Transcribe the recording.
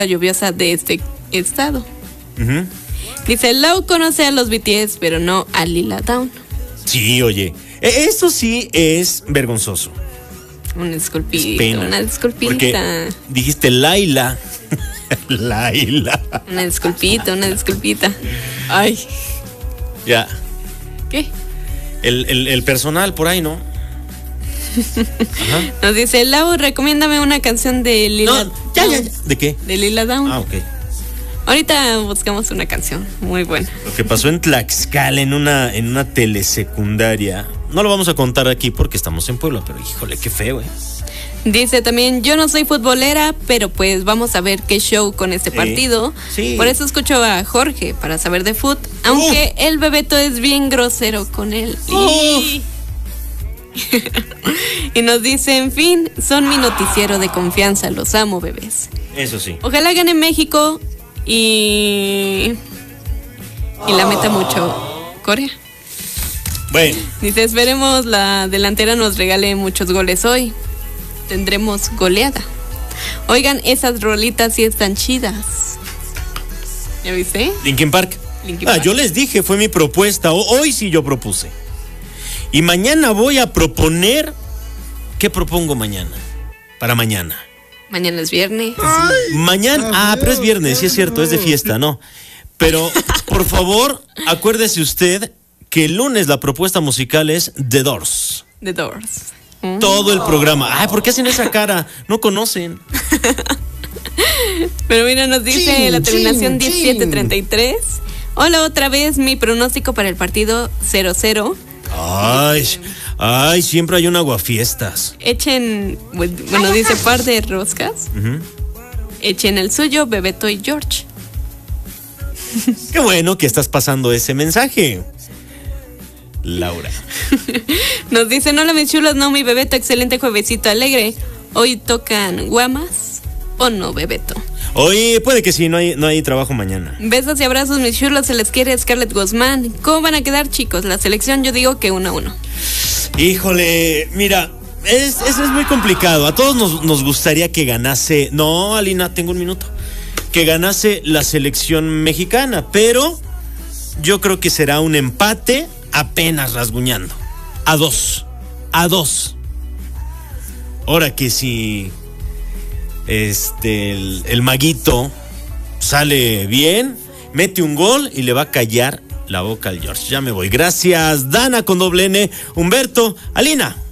lluviosa de este estado. Ujú. Dice, Lau conoce a los BTS, pero no a Lila Downs. Sí, oye, esto sí es vergonzoso. Una Es disculpita, pena. una disculpita. Porque dijiste Laila. Laila. Una disculpita. Ay, Ya. ¿qué? El personal por ahí, ¿no? Ajá. Nos dice, Lau, recomiéndame una canción de Lila No, ya. Downs. ¿De qué? De Lila Downs. Ah, ok. Ahorita buscamos una canción muy buena. Lo que pasó en Tlaxcala, en una telesecundaria. No lo vamos a contar aquí porque estamos en Puebla, pero híjole, qué feo, Dice también, yo no soy futbolera, pero pues vamos a ver qué show con este Sí, partido. sí. Por eso escucho a Jorge, para saber de fútbol. Aunque el Bebeto es bien grosero con él. Y nos dice, en fin, son mi noticiero de confianza, los amo, bebés. Eso sí. Ojalá gane México y la meta mucho Corea. Bueno, Dice, esperemos la delantera nos regale muchos goles hoy. Tendremos goleada. Oigan, esas rolitas sí están chidas. ¿Ya viste? Linkin Park. Linkin Park. Yo les dije, fue mi propuesta. Hoy sí yo propuse. Y mañana voy a proponer. ¿Qué propongo mañana? Para mañana. Mañana es viernes. Mañana. Pero es viernes, sí es cierto, es de fiesta, ¿no? Pero, por favor, acuérdese usted que el lunes la propuesta musical es The Doors. The Doors. Todo el programa. ¿Por qué hacen esa cara? No conocen. Pero mira, nos dice Chin, la terminación chin, 1733. Hola, otra vez mi pronóstico para el partido 0-0. Ay, siempre hay un aguafiestas. Echen, bueno, dice par de roscas. Echen el suyo, Bebeto y George. Qué bueno que estás pasando ese mensaje, Laura. Nos dicen, hola mis chulos, no mi Bebeto, excelente juevesito alegre. Hoy tocan guamas o no, Bebeto. Hoy puede que sí, no hay trabajo mañana. Besos y abrazos mis chulos, se les quiere Scarlett Guzmán. ¿Cómo van a quedar, chicos? La selección yo digo que 1-1. Híjole, mira, eso es muy complicado. A todos nos gustaría que ganase. No, Alina, tengo un minuto. Que ganase la selección mexicana, pero yo creo que será un empate apenas rasguñando. A dos. Ahora que si el maguito sale bien, mete un gol y le va a callar la boca al George. Ya me voy. Gracias, Dana con doble N, Humberto, Alina.